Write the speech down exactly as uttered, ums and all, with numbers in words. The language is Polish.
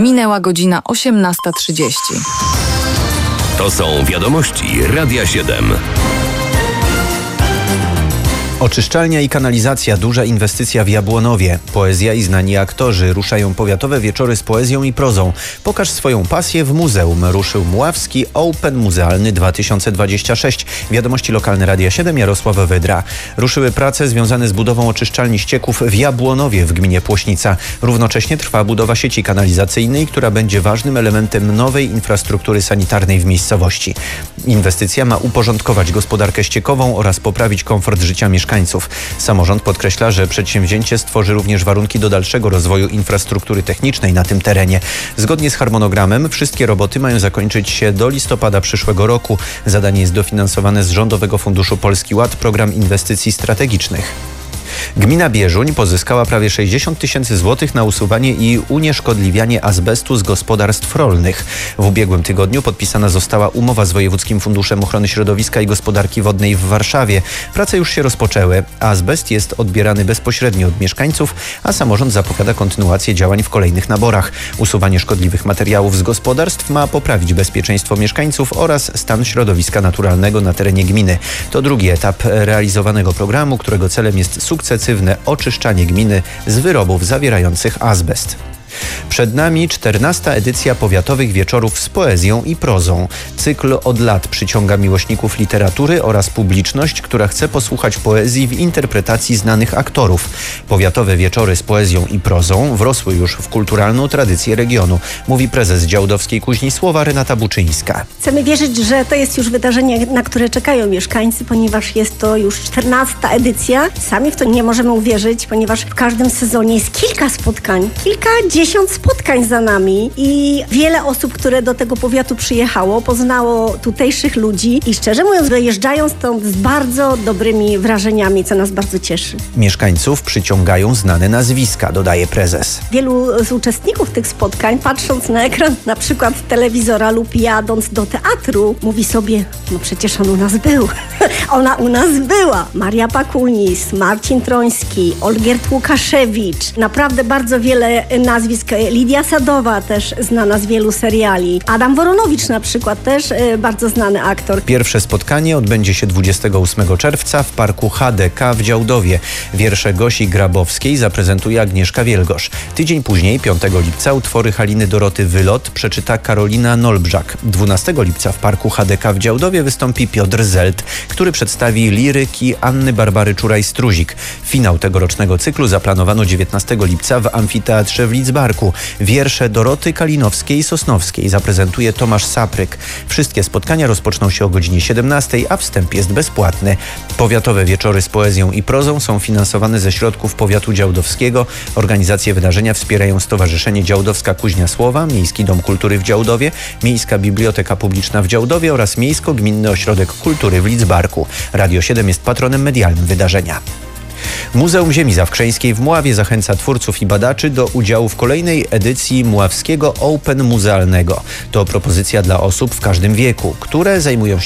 Minęła godzina osiemnasta trzydzieści. To są wiadomości Radia siedem. Oczyszczalnia i kanalizacja, duża inwestycja w Jabłonowie. Poezja i znani aktorzy ruszają powiatowe wieczory z poezją i prozą. Pokaż swoją pasję w muzeum. Ruszył Mławski Open Muzealny dwa tysiące dwadzieścia sześć. Wiadomości lokalne Radia siedem, Jarosław Wydra. Ruszyły prace związane z budową oczyszczalni ścieków w Jabłonowie w gminie Płośnica. Równocześnie trwa budowa sieci kanalizacyjnej, która będzie ważnym elementem nowej infrastruktury sanitarnej w miejscowości. Inwestycja ma uporządkować gospodarkę ściekową oraz poprawić komfort życia mieszkańców. Samorząd podkreśla, że przedsięwzięcie stworzy również warunki do dalszego rozwoju infrastruktury technicznej na tym terenie. Zgodnie z harmonogramem wszystkie roboty mają zakończyć się do listopada przyszłego roku. Zadanie jest dofinansowane z Rządowego Funduszu Polski Ład, Program Inwestycji Strategicznych. Gmina Bieżuń pozyskała prawie sześćdziesiąt tysięcy złotych na usuwanie i unieszkodliwianie azbestu z gospodarstw rolnych. W ubiegłym tygodniu podpisana została umowa z Wojewódzkim Funduszem Ochrony Środowiska i Gospodarki Wodnej w Warszawie. Prace już się rozpoczęły. Azbest jest odbierany bezpośrednio od mieszkańców, a samorząd zapowiada kontynuację działań w kolejnych naborach. Usuwanie szkodliwych materiałów z gospodarstw ma poprawić bezpieczeństwo mieszkańców oraz stan środowiska naturalnego na terenie gminy. To drugi etap realizowanego programu, którego celem jest sukcesywne oczyszczanie gminy z wyrobów zawierających azbest. Przed nami czternasta edycja powiatowych wieczorów z poezją i prozą. Cykl od lat przyciąga miłośników literatury oraz publiczność, która chce posłuchać poezji w interpretacji znanych aktorów. Powiatowe wieczory z poezją i prozą wrosły już w kulturalną tradycję regionu, mówi prezes Działdowskiej Kuźni Słowa Renata Buczyńska. Chcemy wierzyć, że to jest już wydarzenie, na które czekają mieszkańcy, ponieważ jest to już czternasta edycja. Sami w to nie możemy uwierzyć, ponieważ w każdym sezonie jest kilka spotkań, kilkadziesiąt spotkań za nami i wiele osób, które do tego powiatu przyjechało, poznało tutejszych ludzi i szczerze mówiąc wyjeżdżają stąd z bardzo dobrymi wrażeniami, co nas bardzo cieszy. Mieszkańców przyciągają znane nazwiska, dodaje prezes. Wielu z uczestników tych spotkań, patrząc na ekran na przykład telewizora lub jadąc do teatru, mówi sobie, no przecież on u nas był. Ona u nas była. Maria Pakulis, Marcin Troński, Olgierd Łukaszewicz. Naprawdę bardzo wiele nazwisk. Lidia Sadowa też znana z wielu seriali. Adam Woronowicz na przykład też y, bardzo znany aktor. Pierwsze spotkanie odbędzie się dwudziestego ósmego czerwca w parku H D K w Działdowie. Wiersze Gosi Grabowskiej zaprezentuje Agnieszka Wielgosz. Tydzień później, piątego lipca, utwory Haliny Doroty Wylot przeczyta Karolina Nolbrzak. dwunastego lipca w parku H D K w Działdowie wystąpi Piotr Zelt, który przedstawi liryki Anny Barbary Czuraj-Struzik. Finał tegorocznego cyklu zaplanowano dziewiętnastego lipca w amfiteatrze w Lidzbarku. Wiersze Doroty Kalinowskiej-Sosnowskiej zaprezentuje Tomasz Sapryk. Wszystkie spotkania rozpoczną się o godzinie siedemnastej, a wstęp jest bezpłatny. Powiatowe wieczory z poezją i prozą są finansowane ze środków powiatu działdowskiego. Organizację wydarzenia wspierają Stowarzyszenie Działdowska Kuźnia Słowa, Miejski Dom Kultury w Działdowie, Miejska Biblioteka Publiczna w Działdowie oraz Miejsko-Gminny Ośrodek Kultury w Lidzbarku. Radio siedem jest patronem medialnym wydarzenia. Muzeum Ziemi Zawkrzeńskiej w Mławie zachęca twórców i badaczy do udziału w kolejnej edycji Mławskiego Open Muzealnego. To propozycja dla osób w każdym wieku, które zajmują się